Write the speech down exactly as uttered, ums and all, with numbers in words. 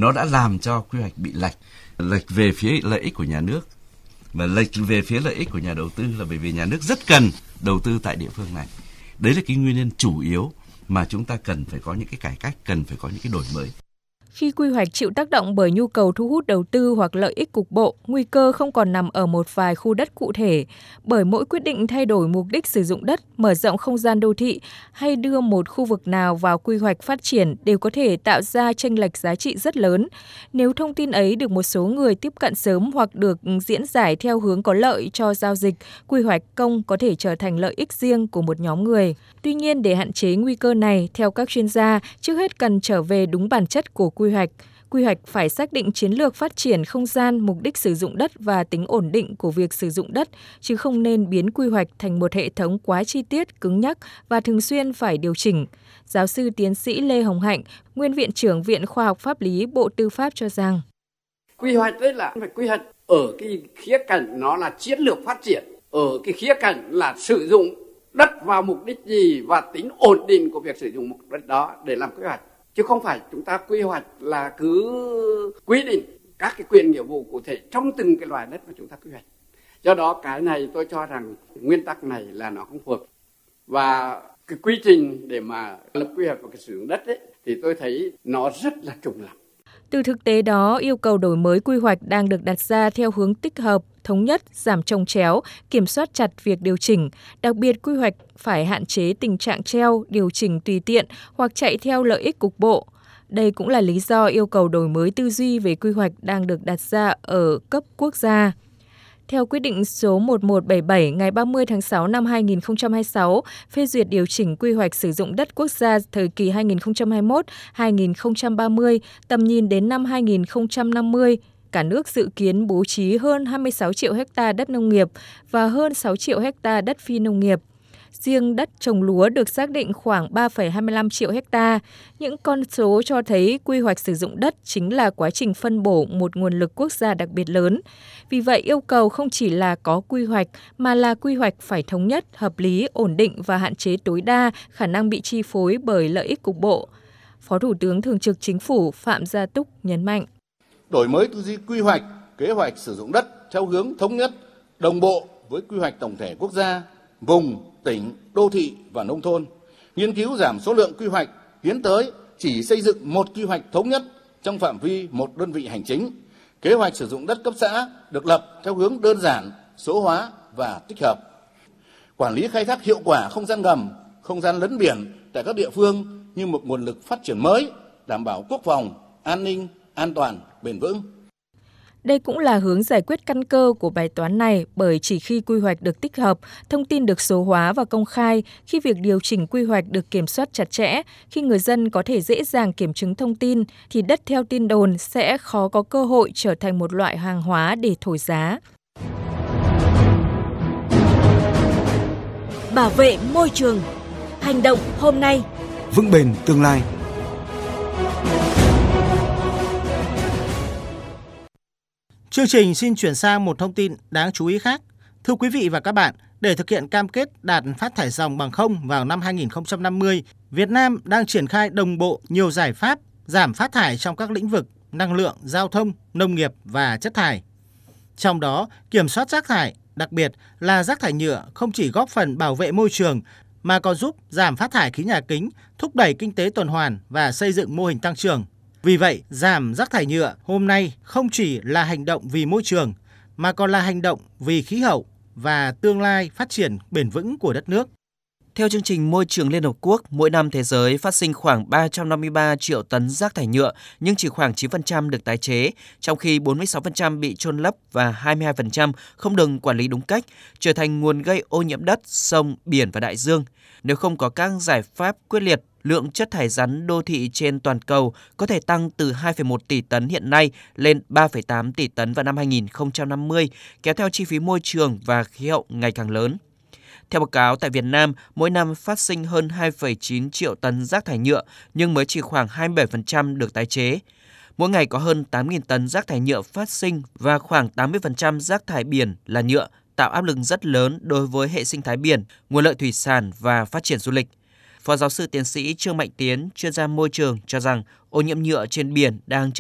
nó đã làm cho quy hoạch bị lệch, lệch về phía lợi ích của nhà nước và lệch về phía lợi ích của nhà đầu tư, là bởi vì nhà nước rất cần đầu tư tại địa phương này. Đấy là cái nguyên nhân chủ yếu mà chúng ta cần phải có những cái cải cách, cần phải có những cái đổi mới. Khi quy hoạch chịu tác động bởi nhu cầu thu hút đầu tư hoặc lợi ích cục bộ, nguy cơ không còn nằm ở một vài khu đất cụ thể, bởi mỗi quyết định thay đổi mục đích sử dụng đất, mở rộng không gian đô thị hay đưa một khu vực nào vào quy hoạch phát triển đều có thể tạo ra chênh lệch giá trị rất lớn. Nếu thông tin ấy được một số người tiếp cận sớm hoặc được diễn giải theo hướng có lợi cho giao dịch, quy hoạch công có thể trở thành lợi ích riêng của một nhóm người. Tuy nhiên, để hạn chế nguy cơ này, theo các chuyên gia, trước hết cần trở về đúng bản chất của quy hoạch. Quy hoạch phải xác định chiến lược phát triển không gian, mục đích sử dụng đất và tính ổn định của việc sử dụng đất, chứ không nên biến quy hoạch thành một hệ thống quá chi tiết, cứng nhắc và thường xuyên phải điều chỉnh. Giáo sư tiến sĩ Lê Hồng Hạnh, nguyên Viện trưởng Viện Khoa học Pháp lý Bộ Tư pháp cho rằng quy hoạch đấy là phải quy hoạch ở cái khía cạnh nó là chiến lược phát triển, ở cái khía cạnh là sử dụng đất vào mục đích gì và tính ổn định của việc sử dụng mục đích đó để làm quy hoạch. Chứ không phải chúng ta quy hoạch là cứ quy định các cái quyền nghĩa vụ cụ thể trong từng cái loại đất mà chúng ta quy hoạch. Do đó cái này tôi cho rằng nguyên tắc này là nó không phù hợp. Và cái quy trình để mà lập quy hoạch và cái sử dụng đất ấy, thì tôi thấy nó rất là trùng lặp. Từ thực tế đó, yêu cầu đổi mới quy hoạch đang được đặt ra theo hướng tích hợp, thống nhất, giảm chồng chéo, kiểm soát chặt việc điều chỉnh. Đặc biệt, quy hoạch phải hạn chế tình trạng treo, điều chỉnh tùy tiện hoặc chạy theo lợi ích cục bộ. Đây cũng là lý do yêu cầu đổi mới tư duy về quy hoạch đang được đặt ra ở cấp quốc gia. Theo quyết định số một một bảy bảy ngày ba mươi tháng sáu năm hai nghìn không trăm hai mươi sáu, phê duyệt điều chỉnh quy hoạch sử dụng đất quốc gia thời kỳ hai nghìn không trăm hai mươi mốt đến hai nghìn không trăm ba mươi, tầm nhìn đến năm hai nghìn không trăm năm mươi, cả nước dự kiến bố trí hơn hai mươi sáu triệu ha đất nông nghiệp và hơn sáu triệu ha đất phi nông nghiệp. Riêng đất trồng lúa được xác định khoảng ba phẩy hai mươi lăm triệu ha. Những con số cho thấy quy hoạch sử dụng đất chính là quá trình phân bổ một nguồn lực quốc gia đặc biệt lớn. Vì vậy, yêu cầu không chỉ là có quy hoạch, mà là quy hoạch phải thống nhất, hợp lý, ổn định và hạn chế tối đa khả năng bị chi phối bởi lợi ích cục bộ. Phó Thủ tướng Thường trực Chính phủ Phạm Gia Túc nhấn mạnh. Đổi mới tư duy quy hoạch, kế hoạch sử dụng đất theo hướng thống nhất, đồng bộ với quy hoạch tổng thể quốc gia, vùng, tỉnh, đô thị và nông thôn. Nghiên cứu giảm số lượng quy hoạch, tiến tới chỉ xây dựng một quy hoạch thống nhất trong phạm vi một đơn vị hành chính. Kế hoạch sử dụng đất cấp xã được lập theo hướng đơn giản, số hóa và tích hợp. Quản lý khai thác hiệu quả không gian ngầm, không gian lấn biển tại các địa phương như một nguồn lực phát triển mới, đảm bảo quốc phòng, an ninh, an toàn, bền vững. Đây cũng là hướng giải quyết căn cơ của bài toán này, bởi chỉ khi quy hoạch được tích hợp, thông tin được số hóa và công khai, khi việc điều chỉnh quy hoạch được kiểm soát chặt chẽ, khi người dân có thể dễ dàng kiểm chứng thông tin, thì đất theo tin đồn sẽ khó có cơ hội trở thành một loại hàng hóa để thổi giá. Bảo vệ môi trường. Hành động hôm nay, vững bền tương lai. Chương trình xin chuyển sang một thông tin đáng chú ý khác. Thưa quý vị và các bạn, để thực hiện cam kết đạt phát thải ròng bằng không vào năm hai nghìn không trăm năm mươi, Việt Nam đang triển khai đồng bộ nhiều giải pháp giảm phát thải trong các lĩnh vực năng lượng, giao thông, nông nghiệp và chất thải. Trong đó, kiểm soát rác thải, đặc biệt là rác thải nhựa, không chỉ góp phần bảo vệ môi trường mà còn giúp giảm phát thải khí nhà kính, thúc đẩy kinh tế tuần hoàn và xây dựng mô hình tăng trưởng. Vì vậy, giảm rác thải nhựa hôm nay không chỉ là hành động vì môi trường, mà còn là hành động vì khí hậu và tương lai phát triển bền vững của đất nước. Theo chương trình Môi trường Liên Hợp Quốc, mỗi năm thế giới phát sinh khoảng ba trăm năm mươi ba triệu tấn rác thải nhựa, nhưng chỉ khoảng chín phần trăm được tái chế, trong khi bốn mươi sáu phần trăm bị chôn lấp và hai mươi hai phần trăm không được quản lý đúng cách, trở thành nguồn gây ô nhiễm đất, sông, biển và đại dương. Nếu không có các giải pháp quyết liệt, lượng chất thải rắn đô thị trên toàn cầu có thể tăng từ hai phẩy một tỷ tấn hiện nay lên ba phẩy tám tỷ tấn vào năm hai nghìn không trăm năm mươi, kéo theo chi phí môi trường và khí hậu ngày càng lớn. Theo báo cáo, tại Việt Nam, mỗi năm phát sinh hơn hai phẩy chín triệu tấn rác thải nhựa, nhưng mới chỉ khoảng hai mươi bảy phần trăm được tái chế. Mỗi ngày có hơn tám nghìn tấn rác thải nhựa phát sinh và khoảng tám mươi phần trăm rác thải biển là nhựa, tạo áp lực rất lớn đối với hệ sinh thái biển, nguồn lợi thủy sản và phát triển du lịch. Phó giáo sư tiến sĩ Trương Mạnh Tiến, chuyên gia môi trường cho rằng ô nhiễm nhựa trên biển đang trở